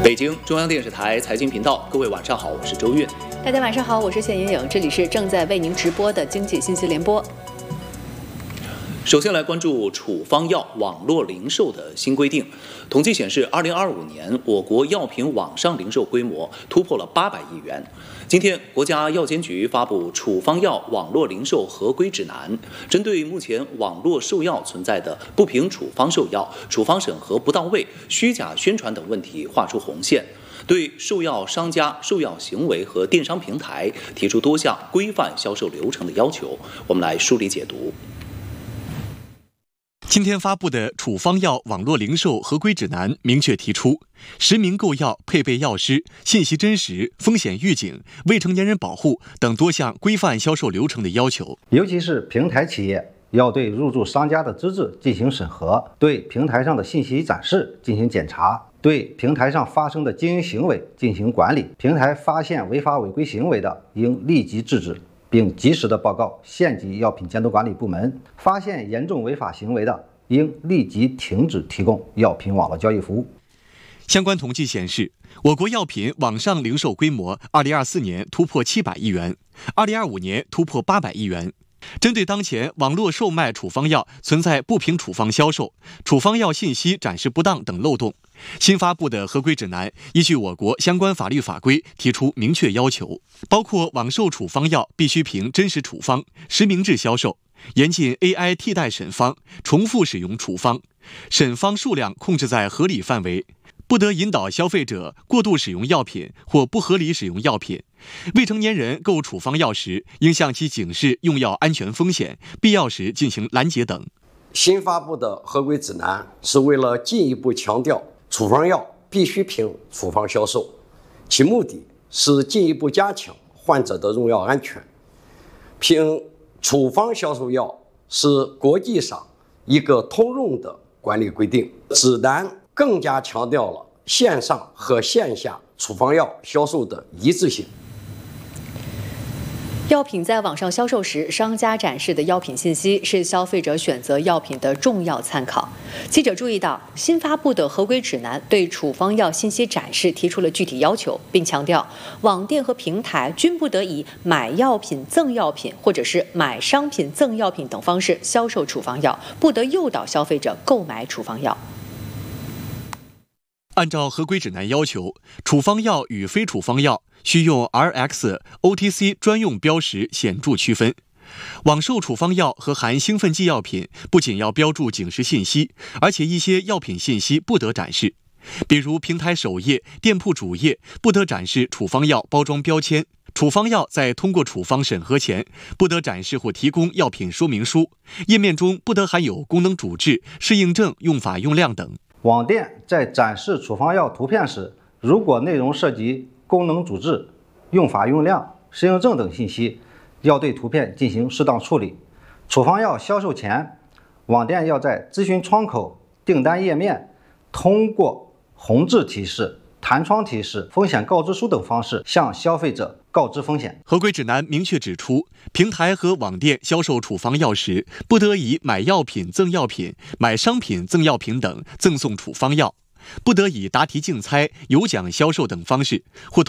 北京中央电视台财经频道，各位晚上好，我是周韵。 大家晚上好，我是谢莹莹，这里是正在为您直播的经济信息联播。 首先来关注处方药网络零售的新规定。统计显示，2025年我国药品网上零售规模突破了800亿元。今天，国家药监局发布《处方药网络零售合规指南》，针对目前网络售药存在的不凭处方售药、处方审核不到位、虚假宣传等问题画出红线，对售药商家、售药行为和电商平台提出多项规范销售流程的要求。我们来梳理解读。 今天发布的处方药网络零售合规指南明确提出，实名购药、配备药师、信息真实、风险预警、未成年人保护等多项规范销售流程的要求。 尤其是平台企业要对入驻商家的资质进行审核，对平台上的信息展示进行检查，对平台上发生的经营行为进行管理。平台发现违法违规行为的，应立即制止，并及时的报告县级药品监督管理部门。发现严重违法行为的，应立即停止提供药品网络交易服务。 相关统计显示，我国药品网上零售规模2024年突破700亿元，2025年突破800亿元。针对当前网络售卖处方药存在不凭处方销售、处方药信息展示不当等漏洞，新发布的合规指南依据我国相关法律法规提出明确要求，包括网售处方药必须凭真实处方、实名制销售，严禁 AI 替代审方、重复使用处方，审方数量控制在合理范围，不得引导消费者过度使用药品或不合理使用药品。未成年人购处方药时，应向其警示用药安全风险，必要时进行拦截等。 新发布的合规指南是为了进一步强调处方药必须凭处方销售，其目的是进一步加强患者的用药安全。凭处方销售药是国际上一个通用的管理规定，指南更加强调了线上和线下处方药销售的一致性。 药品在网上销售时，商家展示的药品信息是消费者选择药品的重要参考。记者注意到，新发布的合规指南对处方药信息展示提出了具体要求，并强调，网店和平台均不得以买药品赠药品或者是买商品赠药品等方式销售处方药，不得诱导消费者购买处方药。 按照合规指南要求，处方药与非处方药需用 RX、OTC 专用标识显著区分。网售处方药和含兴奋剂药品不仅要标注警示信息，而且一些药品信息不得展示，比如平台首页、店铺主页不得展示处方药包装标签。处方药在通过处方审核前，不得展示或提供药品说明书，页面中不得含有功能主治、适应症、用法用量等。 网店在展示处方药图片时，如果内容涉及功能主治、用法用量、适应症等信息，要对图片进行适当处理。处方药销售前，网店要在咨询窗口、订单页面通过红字提示、弹窗提示、风险告知书等方式向消费者告知风险。 合规指南明确指出，平台和网店销售处方药时，不得以买药品赠药品、买商品赠药品等赠送处方药，不得以答题竞猜、有奖销售等方式或